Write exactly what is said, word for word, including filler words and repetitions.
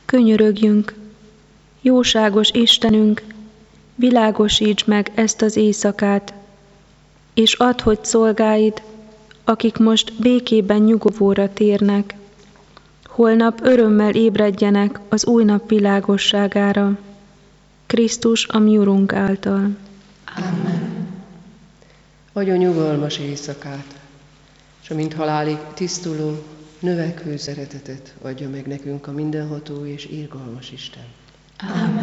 Könyörögjünk, jóságos Istenünk, világosíts meg ezt az éjszakát, és add, hogy szolgáid, akik most békében nyugovóra térnek, holnap örömmel ébredjenek az új nap világosságára, Krisztus a mi Urunk által. Amen. Adjon nyugalmas éjszakát, és amint halálig tisztuló, növekvő szeretetet adja meg nekünk a mindenható és irgalmas Isten. Amen.